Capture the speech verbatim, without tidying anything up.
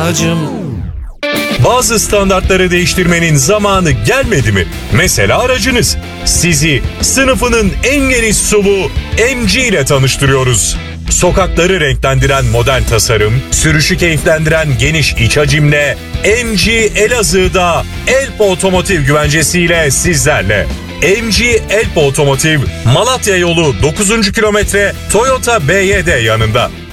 ilacım. Bazı standartları değiştirmenin zamanı gelmedi mi? Mesela aracınız. Sizi sınıfının en geniş S U V M G ile tanıştırıyoruz. Sokakları renklendiren modern tasarım, sürüşü keyiflendiren geniş iç hacimle M G Elazığ'da Elp Otomotiv güvencesiyle sizlerle. M G Elp Otomotiv, Malatya yolu dokuzuncu kilometre Toyota B Y D yanında.